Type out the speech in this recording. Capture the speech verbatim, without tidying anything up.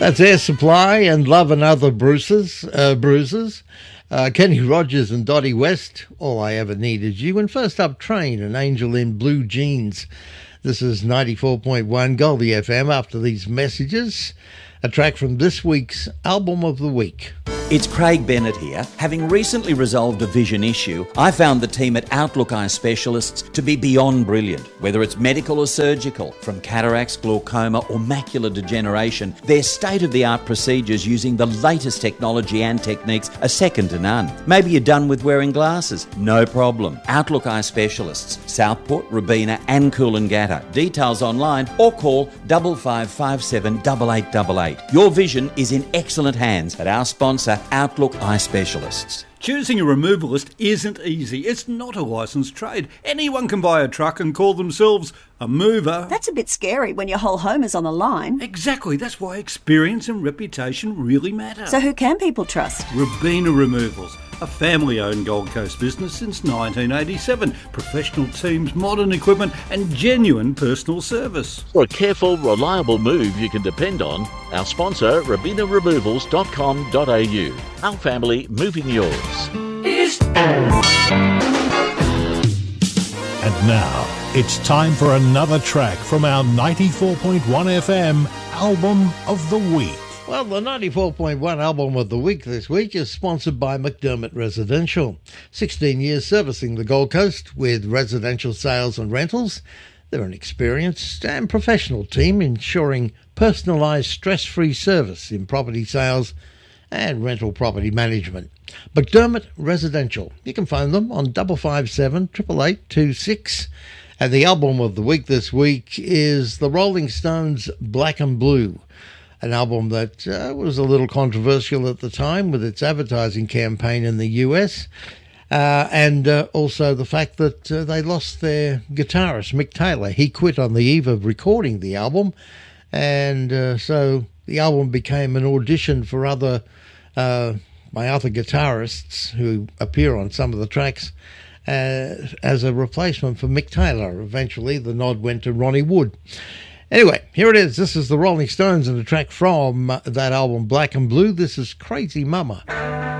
That's Air Supply and Love and Other Bruises. Uh, bruises. Uh, Kenny Rogers and Dottie West, All I Ever Need Is You. And first up, Train, An Angel in Blue Jeans. This is ninety-four point one Goldie F M. After these messages, a track from this week's Album of the Week. It's Craig Bennett here. Having recently resolved a vision issue, I found the team at Outlook Eye Specialists to be beyond brilliant. Whether it's medical or surgical, from cataracts, glaucoma or macular degeneration, their state-of-the-art procedures using the latest technology and techniques are second to none. Maybe you're done with wearing glasses? No problem. Outlook Eye Specialists, Southport, Robina and Coolangatta. Details online or call five five five seven eight eight eight eight. Your vision is in excellent hands at our sponsor, Outlook Eye Specialists. Choosing a removalist isn't easy. It's not a licensed trade. Anyone can buy a truck and call themselves a mover. That's a bit scary when your whole home is on the line. Exactly. That's why experience and reputation really matter. So who can people trust? Robina Removals, a family-owned Gold Coast business since nineteen eighty-seven. Professional teams, modern equipment and genuine personal service. For a careful, reliable move you can depend on, our sponsor, robina removals dot com dot a u. Our family moving yours. And now, it's time for another track from our ninety-four point one F M Album of the Week. Well, the ninety-four point one Album of the Week this week is sponsored by McDermott Residential. sixteen years servicing the Gold Coast with residential sales and rentals. They're an experienced and professional team ensuring personalised, stress-free service in property sales and rental property management. McDermott Residential. You can phone them on five five seven, eight eight eight two six. And the album of the week this week is the Rolling Stones' Black and Blue, an album that uh, was a little controversial at the time with its advertising campaign in the U S, uh, and uh, also the fact that uh, they lost their guitarist, Mick Taylor. He quit on the eve of recording the album, and uh, so the album became an audition for other uh, by other guitarists who appear on some of the tracks uh, as a replacement for Mick Taylor. Eventually, the nod went to Ronnie Wood. Anyway, here it is. This is the Rolling Stones and a track from that album, Black and Blue. This is Crazy Mama.